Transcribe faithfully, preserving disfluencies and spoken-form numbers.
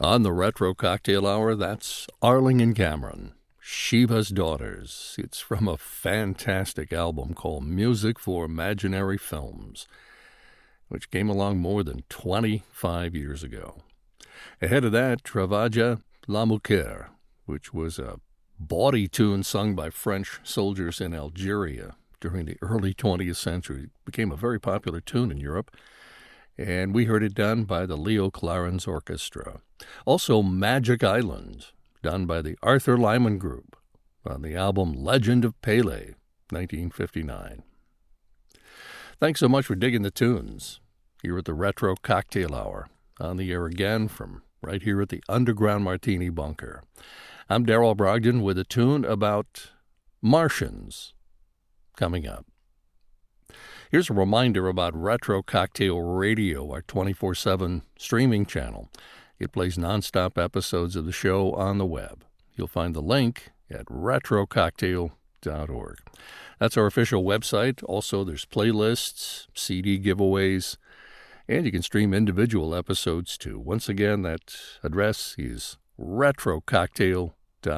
On the Retro Cocktail Hour, that's Arling and Cameron, Shiva's Daughters. It's from a fantastic album called Music for Imaginary Films, which came along more than twenty-five years ago. Ahead of that, Travaja la Mujer, which was a bawdy tune sung by French soldiers in Algeria during the early twentieth century. It became a very popular tune in Europe, and we heard it done by the Leo Clarence Orchestra. Also, Magic Island, done by the Arthur Lyman Group on the album Legend of Pele, nineteen fifty-nine. Thanks so much for digging the tunes here at the Retro Cocktail Hour, on the air again from right here at the Underground Martini Bunker. I'm Darrell Brogdon with a tune about Martians coming up. Here's a reminder about Retro Cocktail Radio, our twenty-four seven streaming channel. It plays nonstop episodes of the show on the web. You'll find the link at retro cocktail dot org. That's our official website. Also, there's playlists, C D giveaways, and you can stream individual episodes too. Once again, that address is retro cocktail